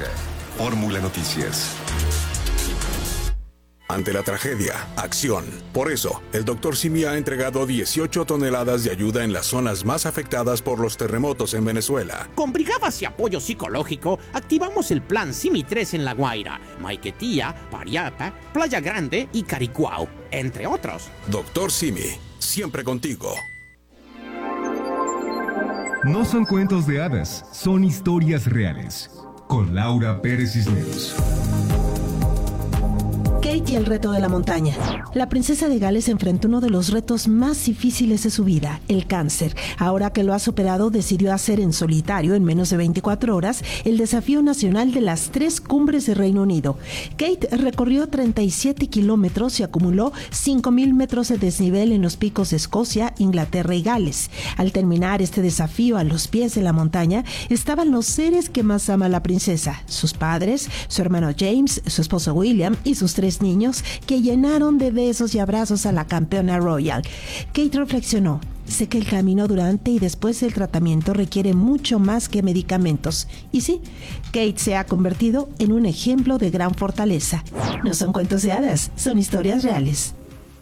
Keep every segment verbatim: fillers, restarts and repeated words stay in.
Escucha Fórmula Noticias. Ante la tragedia, acción. Por eso, el doctor Simi ha entregado dieciocho toneladas de ayuda en las zonas más afectadas por los terremotos en Venezuela. Con brigadas y apoyo psicológico, activamos el plan Simi tres en La Guaira, Maiquetía, Pariapa, Playa Grande y Caricuao, entre otros. Doctor Simi, siempre contigo. No son cuentos de hadas, son historias reales. Con Laura Pérez Cisneros. Kate y el reto de la montaña. La princesa de Gales enfrentó uno de los retos más difíciles de su vida, el cáncer. Ahora que lo ha superado, decidió hacer en solitario, en menos de veinticuatro horas, el desafío nacional de las tres cumbres de Reino Unido. Kate recorrió treinta y siete kilómetros y acumuló cinco mil metros de desnivel en los picos de Escocia, Inglaterra y Gales. Al terminar este desafío a los pies de la montaña, estaban los seres que más ama la princesa, sus padres, su hermano James, su esposo William y sus tres niños, que llenaron de besos y abrazos a la campeona royal. Kate reflexionó: sé que el camino durante y después del tratamiento requiere mucho más que medicamentos. Y sí, Kate se ha convertido en un ejemplo de gran fortaleza. No son cuentos de hadas, son historias reales.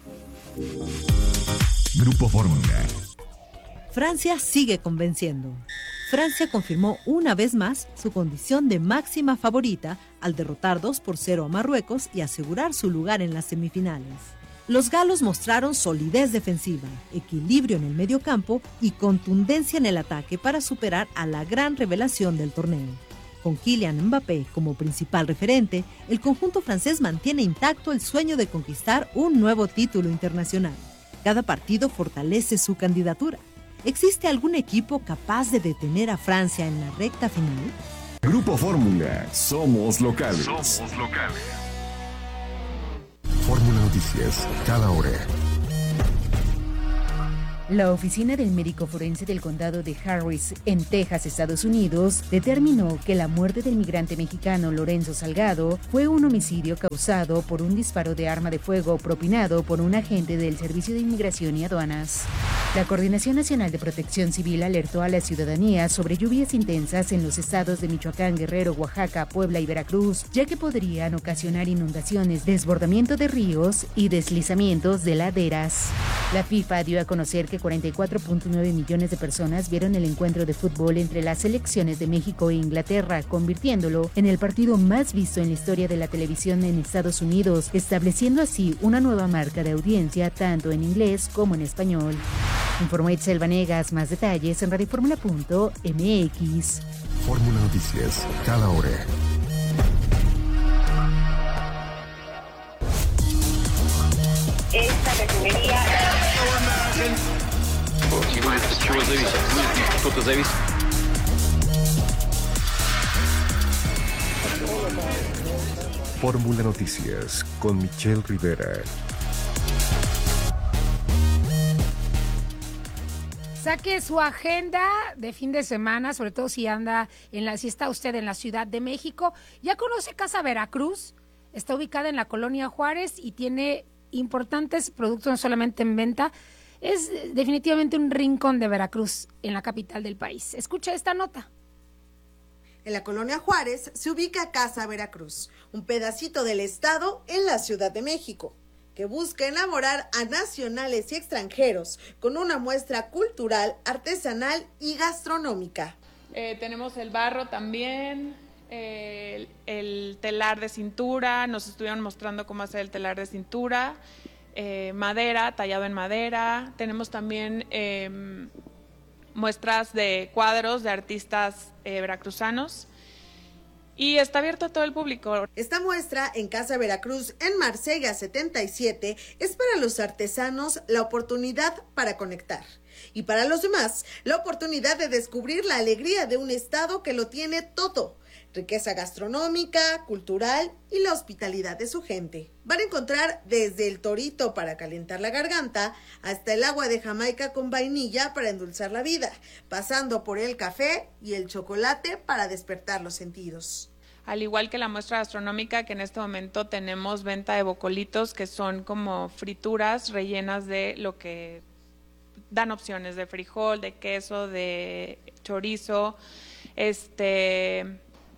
Grupo Fórmula. Francia sigue convenciendo. Francia confirmó una vez más su condición de máxima favorita al derrotar dos por cero a Marruecos y asegurar su lugar en las semifinales. Los galos mostraron solidez defensiva, equilibrio en el mediocampo y contundencia en el ataque para superar a la gran revelación del torneo. Con Kylian Mbappé como principal referente, el conjunto francés mantiene intacto el sueño de conquistar un nuevo título internacional. Cada partido fortalece su candidatura. ¿Existe algún equipo capaz de detener a Francia en la recta final? Grupo Fórmula. Somos locales. Somos locales. Fórmula Noticias. Cada hora. La oficina del médico forense del condado de Harris, en Texas, Estados Unidos, determinó que la muerte del migrante mexicano Lorenzo Salgado fue un homicidio causado por un disparo de arma de fuego propinado por un agente del Servicio de Inmigración y Aduanas. La Coordinación Nacional de Protección Civil alertó a la ciudadanía sobre lluvias intensas en los estados de Michoacán, Guerrero, Oaxaca, Puebla y Veracruz, ya que podrían ocasionar inundaciones, desbordamiento de ríos y deslizamientos de laderas. La FIFA dio a conocer que cuarenta y cuatro punto nueve millones de personas vieron el encuentro de fútbol entre las selecciones de México e Inglaterra, convirtiéndolo en el partido más visto en la historia de la televisión en Estados Unidos, estableciendo así una nueva marca de audiencia tanto en inglés como en español. Informó Itzel Vanegas. Más detalles en radioformula punto m x. Fórmula Noticias. Cada hora. Esta refinería... Fórmula Noticias con Michelle Rivera. Saque su agenda de fin de semana, sobre todo si anda en la, si está usted en la Ciudad de México. ¿Ya conoce Casa Veracruz? Está ubicada en la Colonia Juárez y tiene importantes productos no solamente en venta. Es definitivamente un rincón de Veracruz en la capital del país. Escucha esta nota. En la Colonia Juárez se ubica Casa Veracruz, un pedacito del estado en la Ciudad de México, que busca enamorar a nacionales y extranjeros con una muestra cultural, artesanal y gastronómica. Eh, tenemos el barro también, eh, el, el telar de cintura, nos estuvieron mostrando cómo hacer el telar de cintura, eh, madera, tallado en madera. Tenemos también eh, muestras de cuadros de artistas eh, veracruzanos. Y está abierto a todo el público. Esta muestra en Casa Veracruz, en Marsella setenta y siete, es para los artesanos la oportunidad para conectar. Y para los demás, la oportunidad de descubrir la alegría de un estado que lo tiene todo. Riqueza gastronómica, cultural y la hospitalidad de su gente. Van a encontrar desde el torito para calentar la garganta hasta el agua de Jamaica con vainilla para endulzar la vida, pasando por el café y el chocolate para despertar los sentidos. Al igual que la muestra gastronómica, que en este momento tenemos venta de bocolitos, que son como frituras rellenas de lo que dan opciones de frijol, de queso, de chorizo, este...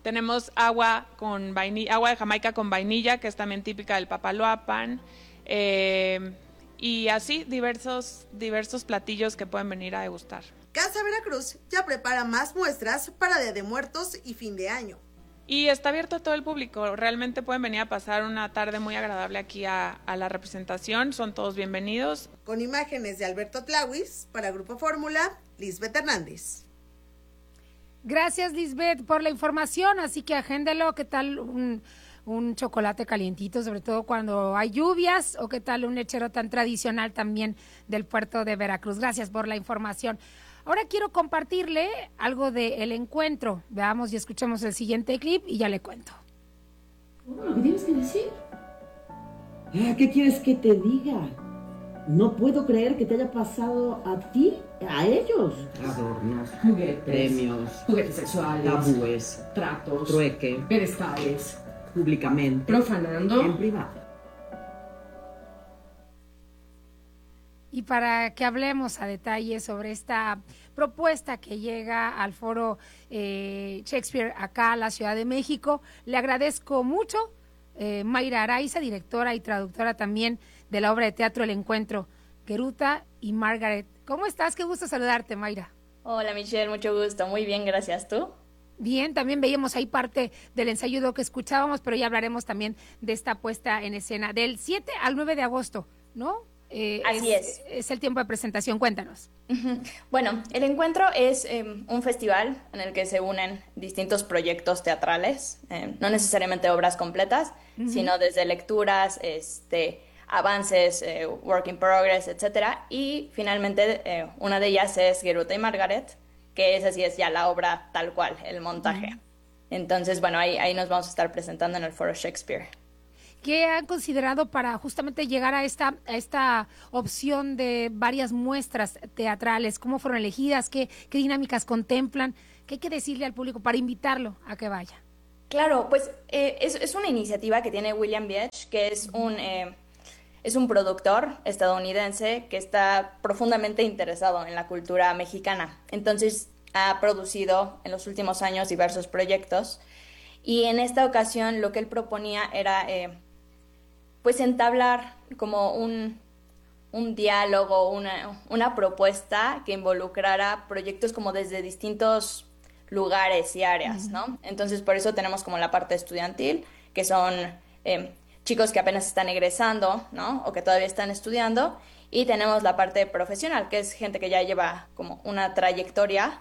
tenemos agua con vainilla, agua de Jamaica con vainilla, que es también típica del Papaloapan, eh, y así diversos, diversos platillos que pueden venir a degustar. Casa Veracruz ya prepara más muestras para Día de Muertos y fin de año. Y está abierto a todo el público, realmente pueden venir a pasar una tarde muy agradable aquí a, a la representación, son todos bienvenidos. Con imágenes de Alberto Tlawis, para Grupo Fórmula, Lisbeth Hernández. Gracias, Lisbeth, por la información, así que agéndelo. ¿Qué tal un, un chocolate calientito, sobre todo cuando hay lluvias? ¿O qué tal un lechero tan tradicional también del puerto de Veracruz? Gracias por la información. Ahora quiero compartirle algo del encuentro. Veamos y escuchemos el siguiente clip y ya le cuento. ¿Qué tienes que decir? ¿Qué quieres que te diga? No puedo creer que te haya pasado a ti, a ellos. Adornos, juguetes, premios, juguetes sexuales, tabúes, tratos, trueque, pedestales, públicamente, profanando, en privado. Y para que hablemos a detalle sobre esta propuesta que llega al Foro eh, Shakespeare acá a la Ciudad de México, le agradezco mucho eh, Mayra Araiza, directora y traductora también de la obra de teatro El Encuentro, Geruta y Margaret. ¿Cómo estás? Qué gusto saludarte, Mayra. Hola, Michelle, mucho gusto. Muy bien, gracias. ¿Tú? Bien, también veíamos ahí parte del ensayo de lo que escuchábamos, pero ya hablaremos también de esta puesta en escena del siete al nueve de agosto, ¿no? Eh, Así es, es. Es el tiempo de presentación, cuéntanos. Uh-huh. Bueno, El Encuentro es eh, un festival en el que se unen distintos proyectos teatrales, eh, no necesariamente obras completas, uh-huh. sino desde lecturas, este, avances, eh, work in progress, etcétera. Y finalmente eh, una de ellas es Geruta y Margaret, que esa sí es ya la obra tal cual, el montaje. Uh-huh. Entonces, bueno, ahí, ahí nos vamos a estar presentando en el Foro Shakespeare. ¿Qué han considerado para justamente llegar a esta, a esta opción de varias muestras teatrales? ¿Cómo fueron elegidas? ¿Qué, qué dinámicas contemplan? ¿Qué hay que decirle al público para invitarlo a que vaya? Claro, pues eh, es, es una iniciativa que tiene William Biech, que es un, eh, es un productor estadounidense que está profundamente interesado en la cultura mexicana. Entonces ha producido en los últimos años diversos proyectos y en esta ocasión lo que él proponía era eh, pues entablar como un, un diálogo, una, una propuesta que involucrara proyectos como desde distintos lugares y áreas, ¿no? Entonces por eso tenemos como la parte estudiantil, que son eh, chicos que apenas están egresando, ¿no? O que todavía están estudiando, y tenemos la parte profesional, que es gente que ya lleva como una trayectoria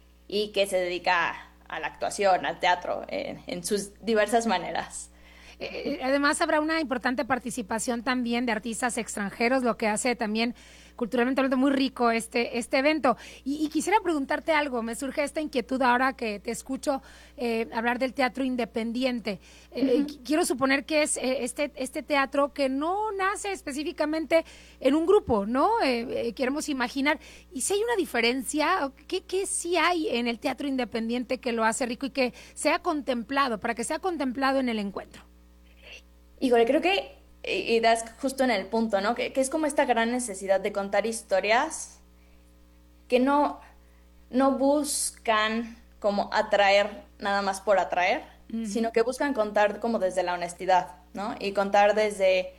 y que se dedica a la actuación, al teatro, en, en sus diversas maneras. Eh, además habrá una importante participación también de artistas extranjeros, lo que hace también culturalmente hablando muy rico este, este evento. Y, y quisiera preguntarte algo, me surge esta inquietud ahora que te escucho eh, hablar del teatro independiente. Eh, uh-huh. Quiero suponer que es eh, este, este teatro que no nace específicamente en un grupo, ¿no? Eh, eh, queremos imaginar. ¿Y si hay una diferencia? ¿Qué, ¿Qué sí hay en el teatro independiente que lo hace rico y que sea contemplado, para que sea contemplado en el encuentro? Híjole, creo que, y, y das justo en el punto, ¿no? Que, que es como esta gran necesidad de contar historias que no, no buscan como atraer nada más por atraer, uh-huh. sino que buscan contar como desde la honestidad, ¿no? Y contar desde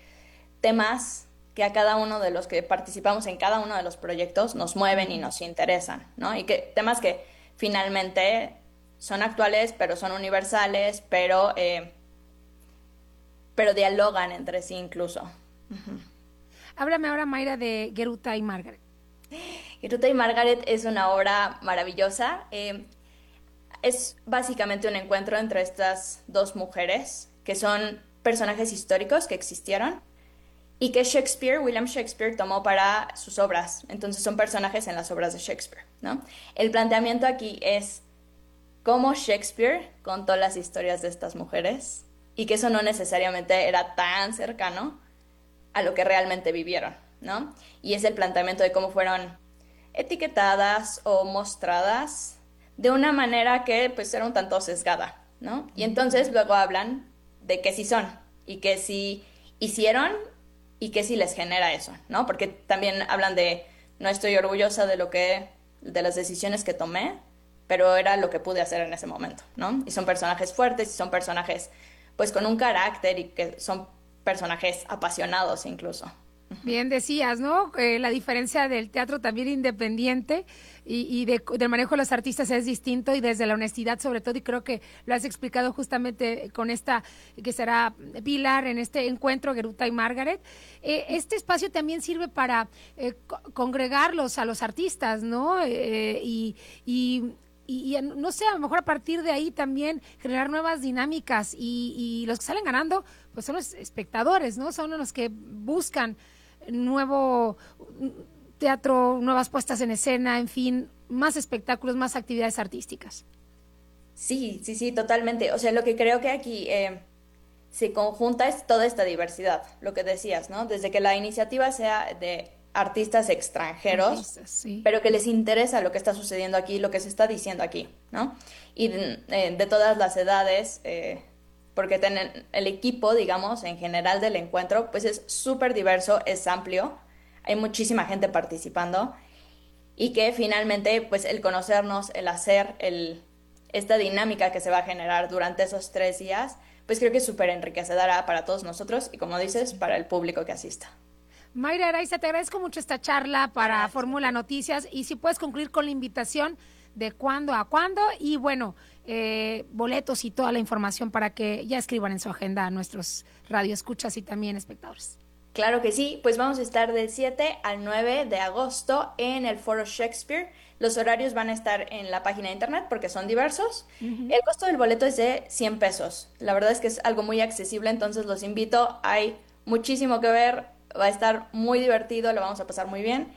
temas que a cada uno de los que participamos en cada uno de los proyectos nos mueven y nos interesan, ¿no? Y que temas que finalmente son actuales, pero son universales, pero... Eh, pero dialogan entre sí incluso. Uh-huh. Háblame ahora, Mayra, de Geruta y Margaret. Geruta y Margaret es una obra maravillosa. Eh, es básicamente un encuentro entre estas dos mujeres, que son personajes históricos que existieron y que Shakespeare, William Shakespeare, tomó para sus obras. Entonces son personajes en las obras de Shakespeare, ¿no? El planteamiento aquí es cómo Shakespeare contó las historias de estas mujeres y que eso no necesariamente era tan cercano a lo que realmente vivieron, ¿no? Y es el planteamiento de cómo fueron etiquetadas o mostradas de una manera que pues era un tanto sesgada, ¿no? Y entonces luego hablan de qué sí son y qué sí hicieron y qué sí les genera eso, ¿no? Porque también hablan de no estoy orgullosa de lo que, de las decisiones que tomé, pero era lo que pude hacer en ese momento, ¿no? Y son personajes fuertes y son personajes pues con un carácter y que son personajes apasionados incluso. Bien decías, ¿no? Eh, la diferencia del teatro también independiente y, y de, del manejo de los artistas es distinto y desde la honestidad sobre todo, y creo que lo has explicado justamente con esta, que será Pilar en este encuentro, Geruta y Margaret. Eh, este espacio también sirve para eh, co- congregarlos a los artistas, ¿no? Eh, y... y Y, y no sé, a lo mejor a partir de ahí también generar nuevas dinámicas y, y los que salen ganando pues son los espectadores, ¿no? Son los que buscan nuevo teatro, nuevas puestas en escena, en fin, más espectáculos, más actividades artísticas. Sí, sí, sí, totalmente. O sea, lo que creo que aquí eh, se conjunta es toda esta diversidad, lo que decías, ¿no? Desde que la iniciativa sea de artistas extranjeros, Artistas, sí. pero que les interesa lo que está sucediendo aquí, lo que se está diciendo aquí, ¿no? Y de, eh, de todas las edades, eh, porque tienen el equipo, digamos, en general del encuentro, pues es súper diverso, es amplio, hay muchísima gente participando y que finalmente, pues el conocernos, el hacer, el, esta dinámica que se va a generar durante esos tres días, pues creo que es súper enriquecedora para todos nosotros y, como dices, para el público que asista. Mayra Araiza, te agradezco mucho esta charla para Fórmula Noticias y si puedes concluir con la invitación de cuándo a cuándo y bueno, eh, boletos y toda la información para que ya escriban en su agenda a nuestros radioescuchas y también espectadores. Claro que sí, pues vamos a estar del siete al nueve de agosto en el Foro Shakespeare. Los horarios van a estar en la página de internet porque son diversos. Uh-huh. El costo del boleto es de cien pesos. La verdad es que es algo muy accesible, entonces los invito. Hay muchísimo que ver. Va a estar muy divertido, lo vamos a pasar muy bien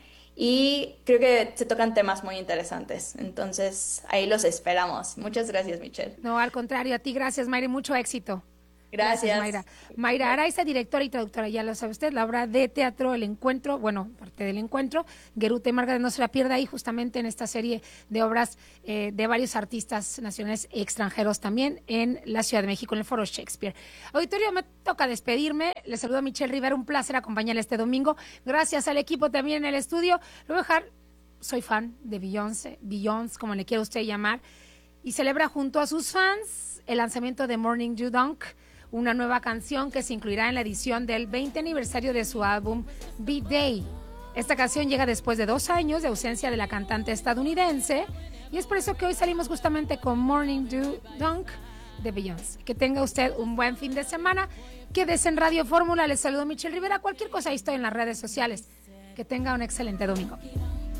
y creo que se tocan temas muy interesantes. Entonces, ahí los esperamos. Muchas gracias, Michelle. No, al contrario, a ti gracias, Mayra, y mucho éxito. Gracias. Gracias, Mayra. Mayra Araiza, directora y traductora, ya lo sabe usted, la obra de teatro El Encuentro, bueno, parte del Encuentro, Geruta y Margaret, no se la pierda ahí justamente en esta serie de obras eh, de varios artistas nacionales y extranjeros también en la Ciudad de México, en el Foro Shakespeare. Auditorio, me toca despedirme, les saludo a Michelle Rivera, un placer acompañarle este domingo, gracias al equipo también en el estudio, lo voy a dejar, soy fan de Beyoncé, Beyoncé, como le quiera usted llamar, y celebra junto a sus fans el lanzamiento de Morning Dew Dunk, una nueva canción que se incluirá en la edición del veinte aniversario de su álbum Beat Day. Esta canción llega después de dos años de ausencia de la cantante estadounidense y es por eso que hoy salimos justamente con Morning Dew Dunk de Beyoncé. Que tenga usted un buen fin de semana. Quédese en Radio Fórmula. Les saludo Michelle Rivera. Cualquier cosa ahí estoy en las redes sociales. Que tenga un excelente domingo.